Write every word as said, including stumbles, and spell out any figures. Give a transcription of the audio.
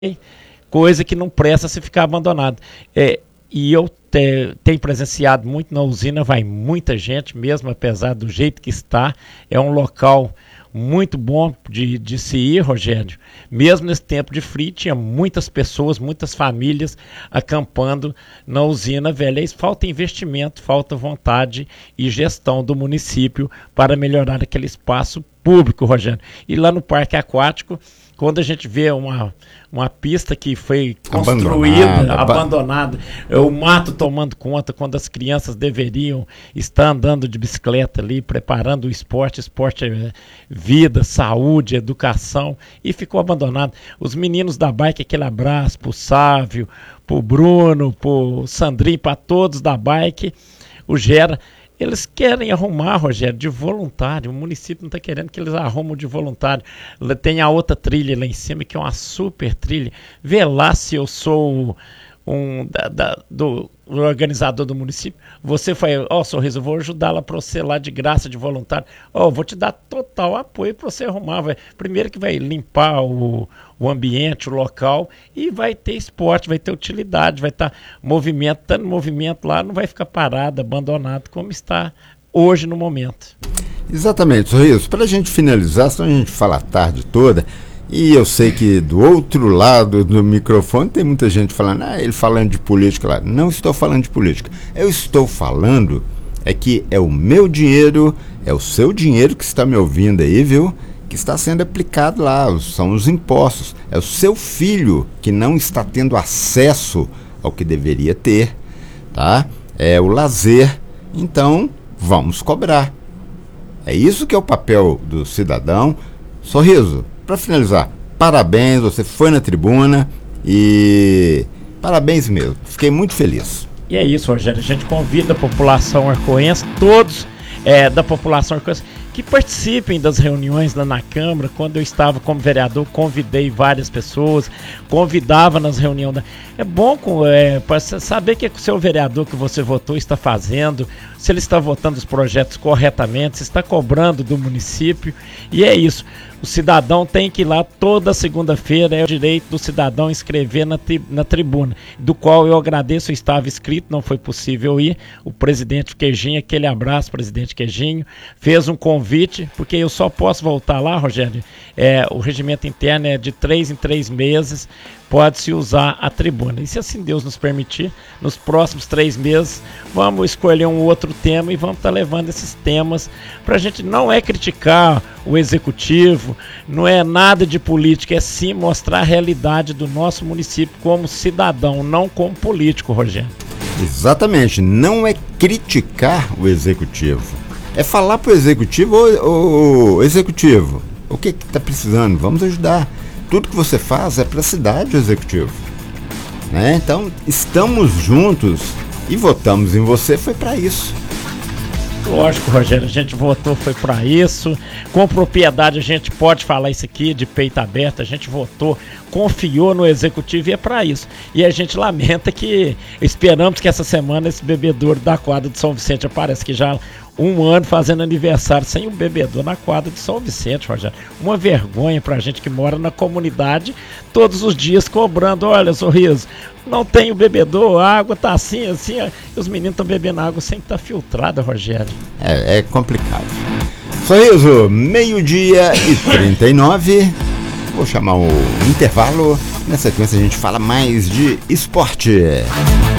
coisa que não presta se ficar abandonado. É, e eu te, tenho presenciado muito na usina, vai muita gente, mesmo apesar do jeito que está. É um local muito bom de, de se ir, Rogério. Mesmo nesse tempo de frio, tinha muitas pessoas, muitas famílias acampando na usina velha. E falta investimento, falta vontade e gestão do município para melhorar aquele espaço público, Rogério. E lá no parque aquático, quando a gente vê uma, uma pista que foi construída, abandonada, abandonada, o mato tomando conta, quando as crianças deveriam estar andando de bicicleta ali, preparando o esporte, esporte é vida, saúde, educação, e ficou abandonado. Os meninos da bike, aquele abraço pro Sávio, pro Bruno, pro Sandrinho, para todos da bike, o Gera. Eles querem arrumar, Rogério, de voluntário. O município não está querendo que eles arrumem de voluntário. Tem a outra trilha lá em cima, que é uma super trilha. Vê lá se eu sou um da, da, do, do organizador do município. Você foi, ó, oh, Sorriso, eu vou ajudar lá para você lá de graça, de voluntário. Ó, oh, vou te dar total apoio para você arrumar. Vai, primeiro que vai limpar o, o ambiente, o local, e vai ter esporte, vai ter utilidade, vai estar tá movimento, estando movimento lá, não vai ficar parado, abandonado, como está hoje no momento. Exatamente, Sorriso. Para a gente finalizar, senão a gente fala a tarde toda, e eu sei que do outro lado do microfone tem muita gente falando, ah, ele falando de política lá. Não estou falando de política. Eu estou falando é que é o meu dinheiro, é o seu dinheiro que está me ouvindo aí, viu? Que está sendo aplicado lá, são os impostos. É o seu filho que não está tendo acesso ao que deveria ter, tá? É o lazer. Então, vamos cobrar. É isso que é o papel do cidadão. Sorriso, para finalizar, parabéns, você foi na tribuna e parabéns mesmo, fiquei muito feliz. E é isso, Rogério, a gente convida a população arcoense, todos é, da população arcoense, que participem das reuniões lá na Câmara. Quando eu estava como vereador, convidei várias pessoas, convidava nas reuniões. Da... É bom é, para saber o que o seu vereador que você votou está fazendo, se ele está votando os projetos corretamente, se está cobrando do município. E é isso. O cidadão tem que ir lá toda segunda-feira, é o direito do cidadão inscrever na, tri, na tribuna, do qual eu agradeço, eu estava inscrito, não foi possível ir. O presidente Queijinho, aquele abraço, presidente Queijinho, fez um convite, porque eu só posso voltar lá, Rogério, é, o regimento interno é de três em três meses, pode-se usar a tribuna. E se assim Deus nos permitir, nos próximos três meses, vamos escolher um outro tema e vamos estar tá levando esses temas para a gente. Não é criticar o executivo, não é nada de política, é sim mostrar a realidade do nosso município como cidadão, não como político, Rogério. Exatamente, não é criticar o executivo, é falar para o executivo, ô, ô, ô, executivo, o que está precisando? Vamos ajudar. Tudo que você faz é para a cidade, executivo, né? Então, estamos juntos e votamos em você, foi para isso. Lógico, Rogério, a gente votou, foi para isso. Com propriedade a gente pode falar isso aqui de peito aberto, a gente votou, confiou no executivo e é para isso. E a gente lamenta que esperamos que essa semana esse bebedouro da quadra de São Vicente apareça, que já um ano fazendo aniversário sem um bebedouro na quadra de São Vicente, Rogério. Uma vergonha pra gente que mora na comunidade, todos os dias cobrando, olha, Sorriso, não tem o bebedouro, a água tá assim, assim, e os meninos estão bebendo água sem estar tá filtrada, Rogério. É, é complicado. Sorriso, meio-dia e trinta e nove, vou chamar o intervalo, na sequência a gente fala mais de esporte.